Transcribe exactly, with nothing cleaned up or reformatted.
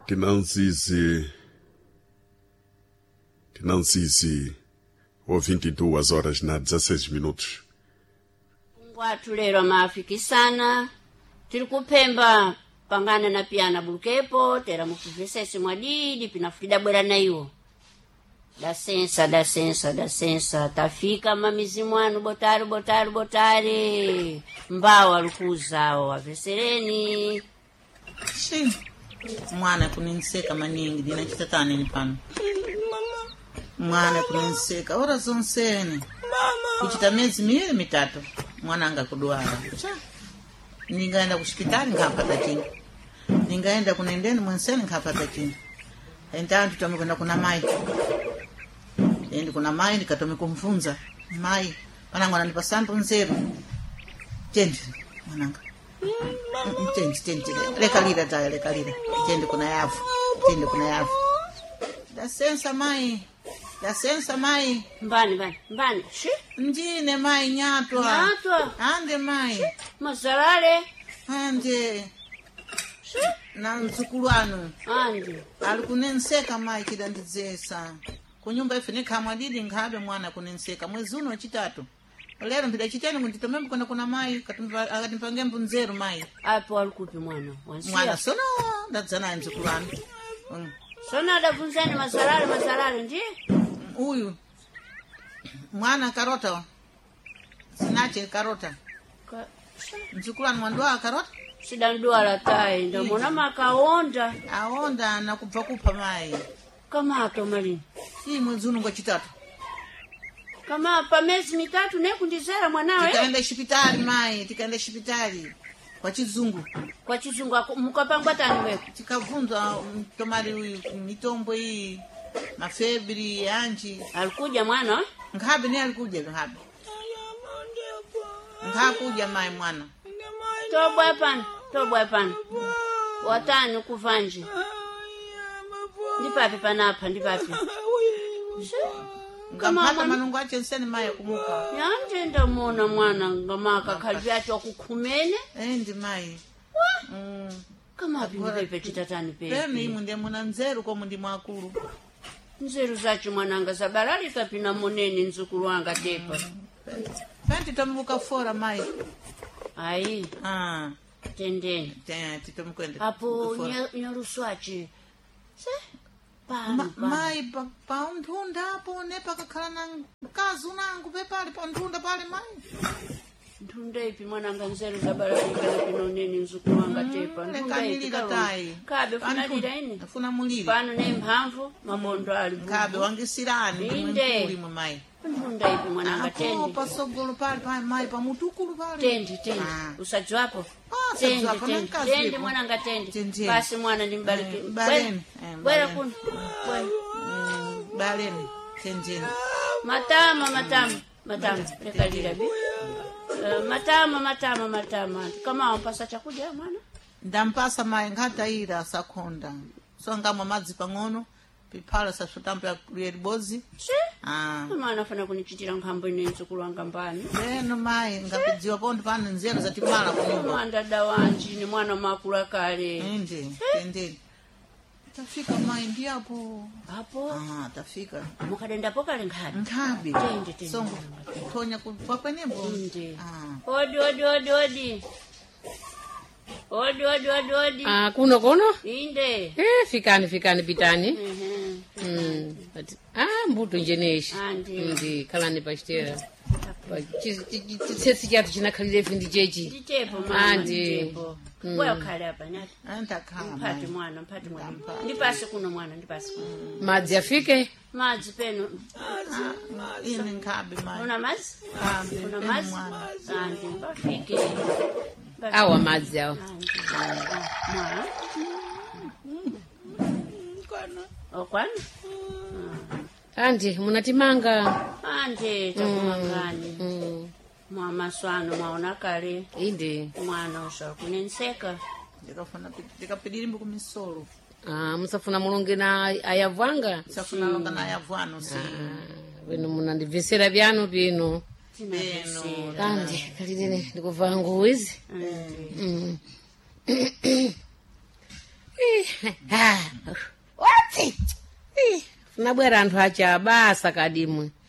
Tinanzizi, Tinanzizi, ou vinte e duas horas na dezesseis minutos. Ngwathu lero maafikisana tiri kupemba pangana na piana bukepo tera mukuvesesi mwadidi pinafida bwera na iwo da sensa da sensa da sensa tafika mamizi mwanu botari botari botari mbawa lukuzawo wavesereni shi mwana kuninseka maningi dina chitatane ni pano mwana kuninseka ora zonsene kuchita miezi miwili mitatu mwana anga kudwara ningaenda kushikitani ngapata chini ningaenda kunendeni mwenseni ngapata chini enda tutamkwenda kuna mai endi kuna mai nikatome kumfunza mai pananga ananipa sampo nzero tendi mwananga tendi tendi lekalira taya lekalira tendi kuna yafu tendi kuna yafu da sensa mai da sensa mai mbani mbani mbani shi ndine mai nyatwa nyatwa ande mai mazalale ande shi na mzukulu anu ande alikunenseka mai kidandidzesa kunyumba ife nikamwadidi ngabe mwana kunenseka mwezi uno chitatu lero ndida chitani kunditomembe kuna kuna mai akatimpange mbunzero mai apo alikupi mwana wansia mwana sono ndadzana mzukulu anu mm. Sona adavunzani mazalale mazalale ndiye uyu mwana karota sinache karota Ka... mzukulu anu mwandwa karota shida ndua la tai ndo mwana makaonda aonda na kupfa kupha mai kama ato malini hii mwezi uno chitatu kama pa miezi mitatu nekundizera mwanawe tikaenda hospitali mai tikaenda hospitali kwa chizungu kwa chizungu mukapangwa tani wewe tikavunzwa tomari huyu mitombo hii mafebri anji alikuja mwana ngabe ni alikuja ngabe ngakuja mai mwana tobwa pana tobwa pana watani kuvanje ndipapi panapa ndipapi ngamata manungu ache nseni mai kumuka yanje ndamona mwana ngamaka kalvyati wakukhumene endi mai mm kama pindipepe chitatani pepe pemi imu ndiye muna nzeru kwa mundi mwakuru nzeru zachi mwananga zabarali kapina moneni nzukuru wanga tepa Fenti tomuka fora mai ai ah tendeni tena titomkwenda apo nyaruswachi se Ma, mai pa, pa undunda hapo ne pakakhala na mkazi unangu pepali pa undunda pale mai ndunda ipi mwananga nzeru zabaralika pino neni nzukuru wanga tepa ndunda ipi tai kabe funalira ini funa muliri pano ne mphamvu mabondo ali kabe wangisirani ndimwe mu mai ndunda ipi mwananga tendi hapo pasogolo pale pa mai pa mutukulu pale tendi tendi ah. Usajwapo ah, tendi tendi tendi mwananga tendi basi mwana nimbariki baleni bwera kuna bwera baleni tendi matama matama matama lekalira bi matama matama matama kama wampasa chakula mwana ndampasa mai ngata ira sakonda so ngama madzi pang'ono pipala safutampa kulibozi ah mama anafanya kunichitira ngambo ine nzukulu wanga mbani neno mai ngapidziwa pondo pano nzero za timala kunyumba mwana dawanji ni mwana makula kale ende ende tafika mai ndiapo hapo ah tafika mukadenda pokale nghabi nghabi tende tende songo tonya kwa kwenembo ende ah odi odi odi odi odi odi odi odi ah kuno kono inde eh fikani fikani pitani mhm mm ah mbuto njeneshi andi ndi kalani pastera pa chitsetsi chatu chinakhalire vindi chechi nditepo mama nditepo wewe kale hapa nyati anta kama mpati mwana mpati mwana ndipase kuno mwana ndipase kuno madzi afike madzi peno ine ngabi mai una madzi una madzi andi pafike awa madzi awa mwana okwana andi munatimanga ande takumangani mm. Mama swano maona kale inde mwana usha kunenseka ndikafuna ndikapidiri mbu kumisolo ah musafuna mulonge na ayavanga safuna longa na ayavano si bino munandivesera byano bino bino andi kalidene ndikuva nguwizi mm eh wati funabwera anthu acha basa kadimwe